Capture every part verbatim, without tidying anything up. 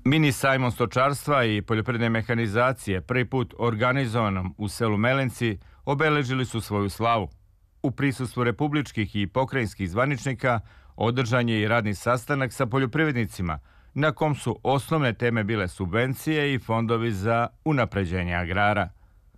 Mini sajmom stočarstva i poljoprivredne mehanizacije, prvi put organizovanom u selu Melenci, obeležili su svoju slavu. U prisustvu republičkih i pokrajinskih zvaničnika održan je i radni sastanak sa poljoprivrednicima, na kom su osnovne teme bile subvencije i fondovi za unapređenje agrara.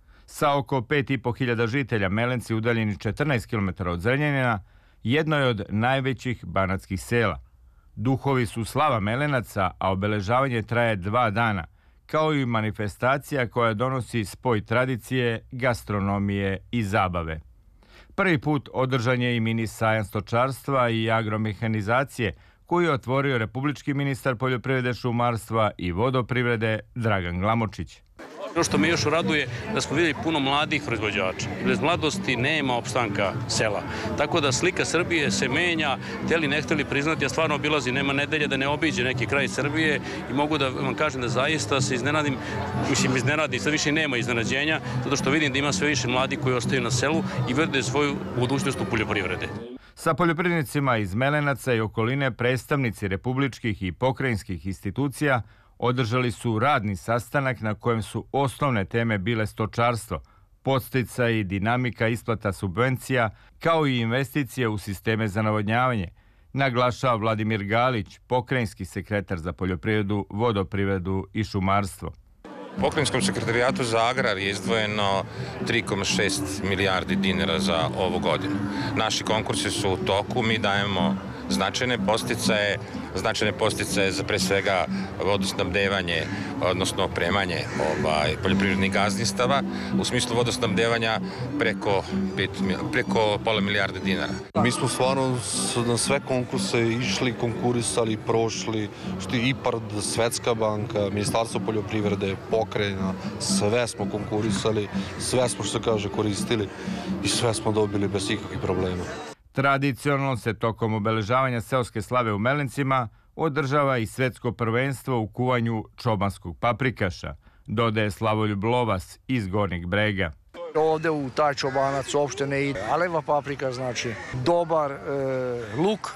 Sa oko pet i po hiljada žitelja, Melenci, udaljeni četrnaest kilometara od Zrenjanina, jedno je od najvećih banatskih sela. Duhovi su slava Melenaca, a obeležavanje traje dva dana, kao i manifestacija koja donosi spoj tradicije, gastronomije i zabave. Prvi put održan je i mini sajam stočarstva i agromehanizacije, koji je otvorio republički ministar poljoprivrede, šumarstva i vodoprivrede Dragan Glamočić. Ono što me još raduje da smo vidjeli puno mladih proizvođača. Bez mladosti nema opstanka sela. Tako da slika Srbije se menja, hteli ne hteli priznati, ja stvarno obilazim, nema nedelje da ne obiđe neki kraj Srbije i mogu da vam kažem da zaista se iznenadim, mislim iznenadim, sad više nema iznenađenja, zato što vidim da ima sve više mladih koji ostaju na selu i vide svoju budućnost u poljoprivrede. Sa poljoprivrednicima iz Melenaca i okoline predstavnici republičkih i pokrajinskih institucija održali su radni sastanak na kojem su osnovne teme bile stočarstvo, podsticaj i dinamika isplata subvencija, kao i investicije u sisteme za navodnjavanje, naglašava Vladimir Galić, pokrajinski sekretar za poljoprivredu, vodoprivredu i šumarstvo. Pokrajinskom sekretarijatu za agrar je izdvojeno tri zarez šest milijardi dinara za ovu godinu. Naši konkursi su u toku, mi dajemo značajne podsticaje, značajne podsticaje za pre svega vodosnabdevanje, odnosno opremanje ovaj, poljoprivrednih gazdinstava, u smislu vodosnabdevanja preko, pet, preko pola milijarde dinara. Mi smo stvarno na sve konkurse išli, konkurisali, prošli, što je IPARD, Svetska banka, Ministarstvo poljoprivrede, pokrajina, sve smo konkurisali, sve smo, što se kaže, koristili i sve smo dobili bez ikakvih problema. Tradicionalno se tokom obeležavanja seoske slave u Melencima održava i svetsko prvenstvo u kuvanju čobanskog paprikaša, dodaje Slavoljub Lovas iz Gornjeg Brega. Ovde u taj čobanac uopšte ne ide. Aleva paprika znači dobar e, luk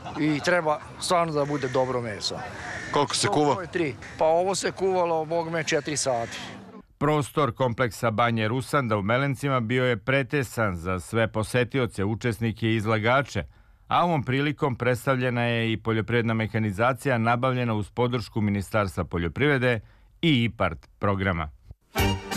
i treba stvarno da bude dobro meso. Koliko se kuva? Pa ovo se kuvalo, bog me, četiri sati. Prostor kompleksa Banje Rusanda u Melencima bio je pretesan za sve posetioce, učesnike i izlagače, a ovom prilikom predstavljena je i poljoprivredna mehanizacija nabavljena uz podršku Ministarstva poljoprivrede i IPARD programa.